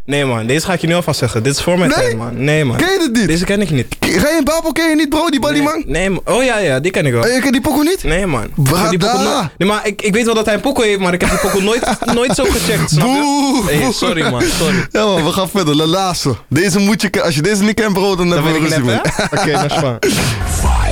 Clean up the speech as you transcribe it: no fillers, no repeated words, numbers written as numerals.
Nee man, deze ga ik je nu alvast zeggen. Dit is voor mijn tijd man. Nee man. Ken je dit niet? Deze ken ik niet. Ryan Babel ken je niet, bro? Die Ballyman? Nee man. Oh ja, die ken ik wel. Je kent die pokoe niet? Nee man. Brada. Nee, maar ik weet wel dat hij een pokoe heeft, maar ik heb die pokoe nooit zo gecheckt, snap je? Hey, sorry man, sorry. Ja man, we gaan verder. De laatste. Deze moet je, als je deze niet kent bro, dan heb je weet ik ruzie net, man. hè? Oké, dat is fijn.